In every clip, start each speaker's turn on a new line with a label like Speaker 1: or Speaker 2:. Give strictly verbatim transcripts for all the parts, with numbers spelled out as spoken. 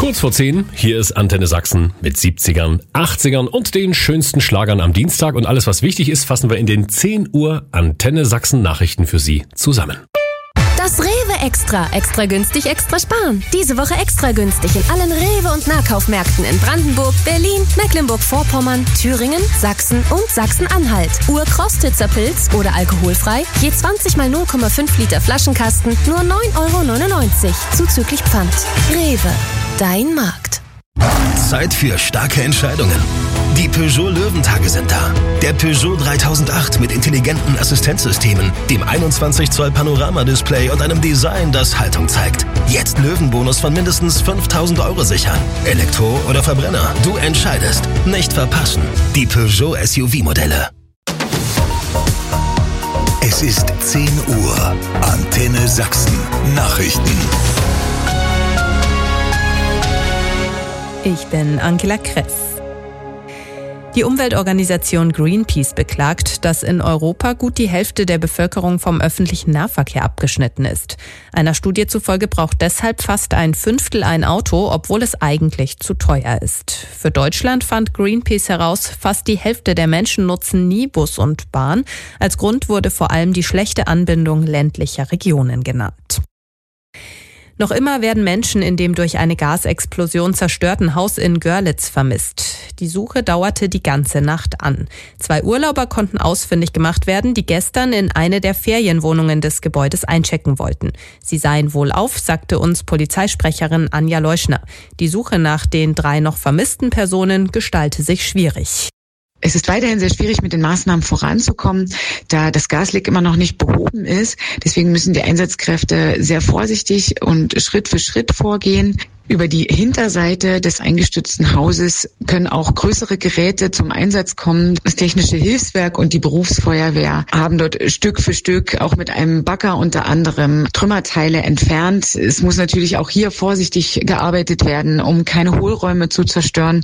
Speaker 1: Kurz vor zehn, hier ist Antenne Sachsen mit siebzigern, achtzigern und den schönsten Schlagern am Dienstag. Und alles, was wichtig ist, fassen wir in den zehn Uhr Antenne Sachsen Nachrichten für Sie zusammen.
Speaker 2: Das Rewe Extra. Extra günstig, extra sparen. Diese Woche extra günstig in allen Rewe- und Nahkaufmärkten in Brandenburg, Berlin, Mecklenburg-Vorpommern, Thüringen, Sachsen und Sachsen-Anhalt. Urkrostitzer Pilz oder alkoholfrei. Je zwanzig mal null Komma fünf Liter Flaschenkasten. Nur neun Euro neunundneunzig. Zuzüglich Pfand. Rewe. Dein Markt.
Speaker 3: Zeit für starke Entscheidungen. Die Peugeot Löwentage sind da. Der Peugeot dreitausendacht mit intelligenten Assistenzsystemen, dem einundzwanzig Zoll Panoramadisplay und einem Design, das Haltung zeigt. Jetzt Löwenbonus von mindestens fünftausend Euro sichern. Elektro oder Verbrenner, du entscheidest. Nicht verpassen. Die Peugeot S U V-Modelle.
Speaker 4: Es ist zehn Uhr. Antenne Sachsen. Nachrichten.
Speaker 5: Ich bin Angela Kress. Die Umweltorganisation Greenpeace beklagt, dass in Europa gut die Hälfte der Bevölkerung vom öffentlichen Nahverkehr abgeschnitten ist. Einer Studie zufolge braucht deshalb fast ein Fünftel ein Auto, obwohl es eigentlich zu teuer ist. Für Deutschland fand Greenpeace heraus, fast die Hälfte der Menschen nutzen nie Bus und Bahn. Als Grund wurde vor allem die schlechte Anbindung ländlicher Regionen genannt. Noch immer werden Menschen in dem durch eine Gasexplosion zerstörten Haus in Görlitz vermisst. Die Suche dauerte die ganze Nacht an. Zwei Urlauber konnten ausfindig gemacht werden, die gestern in eine der Ferienwohnungen des Gebäudes einchecken wollten. Sie seien wohlauf, sagte uns Polizeisprecherin Anja Leuschner. Die Suche nach den drei noch vermissten Personen gestalte sich schwierig.
Speaker 6: Es ist weiterhin sehr schwierig, mit den Maßnahmen voranzukommen, da das Gasleck immer noch nicht behoben ist. Deswegen müssen die Einsatzkräfte sehr vorsichtig und Schritt für Schritt vorgehen. Über die Hinterseite des eingestürzten Hauses können auch größere Geräte zum Einsatz kommen. Das Technische Hilfswerk und die Berufsfeuerwehr haben dort Stück für Stück auch mit einem Bagger unter anderem Trümmerteile entfernt. Es muss natürlich auch hier vorsichtig gearbeitet werden, um keine Hohlräume zu zerstören.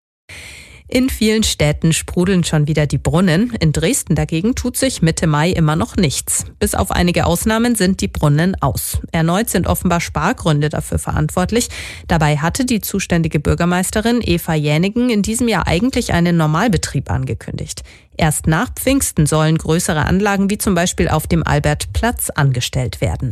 Speaker 5: In vielen Städten sprudeln schon wieder die Brunnen. In Dresden dagegen tut sich Mitte Mai immer noch nichts. Bis auf einige Ausnahmen sind die Brunnen aus. Erneut sind offenbar Spargründe dafür verantwortlich. Dabei hatte die zuständige Bürgermeisterin Eva Jänigen in diesem Jahr eigentlich einen Normalbetrieb angekündigt. Erst nach Pfingsten sollen größere Anlagen wie zum Beispiel auf dem Albertplatz angestellt werden.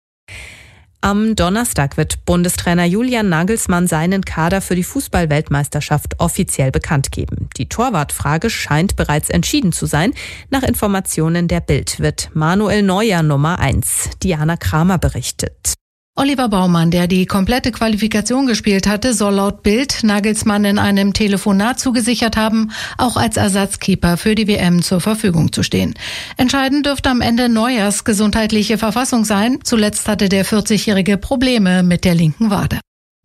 Speaker 5: Am Donnerstag wird Bundestrainer Julian Nagelsmann seinen Kader für die Fußball-Weltmeisterschaft offiziell bekannt geben. Die Torwartfrage scheint bereits entschieden zu sein. Nach Informationen der Bild wird Manuel Neuer Nummer eins. Diana Kramer berichtet.
Speaker 7: Oliver Baumann, der die komplette Qualifikation gespielt hatte, soll laut Bild Nagelsmann in einem Telefonat zugesichert haben, auch als Ersatzkeeper für die W M zur Verfügung zu stehen. Entscheidend dürfte am Ende Neuers gesundheitliche Verfassung sein. Zuletzt hatte der vierzigjährige Probleme mit der linken Wade.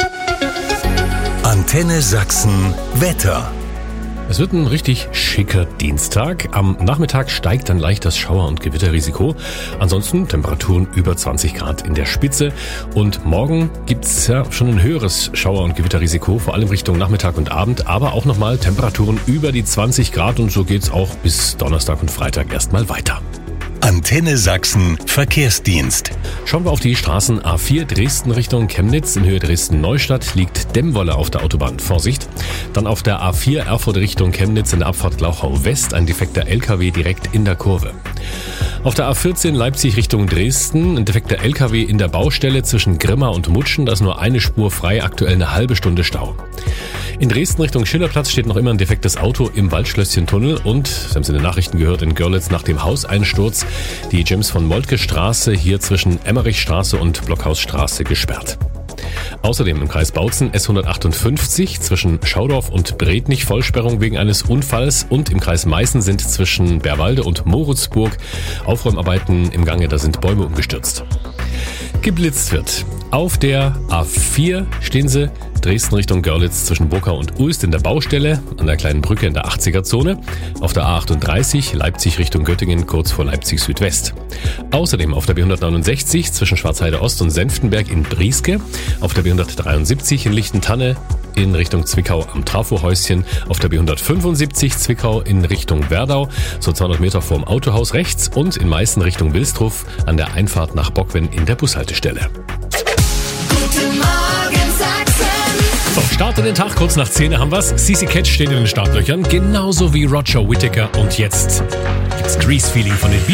Speaker 4: Antenne Sachsen Wetter.
Speaker 1: Es wird ein richtig schicker Dienstag. Am Nachmittag steigt dann leicht das Schauer- und Gewitterrisiko. Ansonsten Temperaturen über zwanzig Grad in der Spitze. Und morgen gibt's ja schon ein höheres Schauer- und Gewitterrisiko, vor allem Richtung Nachmittag und Abend. Aber auch nochmal Temperaturen über die zwanzig Grad. Und so geht's auch bis Donnerstag und Freitag erstmal weiter.
Speaker 4: Antenne Sachsen Verkehrsdienst.
Speaker 1: Schauen wir auf die Straßen A vier Dresden Richtung Chemnitz. In Höhe Dresden-Neustadt liegt Dämmwolle auf der Autobahn. Vorsicht. Dann auf der A vier Erfurt Richtung Chemnitz in der Abfahrt Glauchau West ein defekter L K W direkt in der Kurve. Auf der A vierzehn Leipzig Richtung Dresden ein defekter L K W in der Baustelle zwischen Grimma und Mutschen. Da ist nur eine Spur frei, aktuell eine halbe Stunde Stau. In Dresden Richtung Schillerplatz steht noch immer ein defektes Auto im Waldschlösschen-Tunnel und, Sie haben es in den Nachrichten gehört, in Görlitz nach dem Hauseinsturz die James von Moltke Straße hier zwischen Emmerichstraße und Blockhausstraße gesperrt. Außerdem im Kreis Bautzen S hundertachtundfünfzig zwischen Schaudorf und Brednich Vollsperrung wegen eines Unfalls und im Kreis Meißen sind zwischen Bärwalde und Moritzburg Aufräumarbeiten im Gange, da sind Bäume umgestürzt. Geblitzt wird. Auf der A vier stehen sie Dresden Richtung Görlitz zwischen Burkau und Ulst in der Baustelle, an der kleinen Brücke in der achtziger-Zone. Auf der A achtunddreißig Leipzig Richtung Göttingen kurz vor Leipzig Südwest. Außerdem auf der B hundertneunundsechzig zwischen Schwarzheide Ost und Senftenberg in Brieske. Auf der B hundertdreiundsiebzig in Lichtentanne in Richtung Zwickau am Trafohäuschen. Auf der B hundertfünfundsiebzig Zwickau in Richtung Werdau, so zweihundert Meter vorm Autohaus rechts. Und in Meißen Richtung Wilstruf an der Einfahrt nach Bockwen in der Bushaltestelle.
Speaker 2: Guten Morgen Sachsen.
Speaker 1: Start in den Tag, kurz nach zehn haben wir's. C C Catch steht in den Startlöchern, genauso wie Roger Whittaker. Und jetzt gibt's Grease Feeling von den Beatles.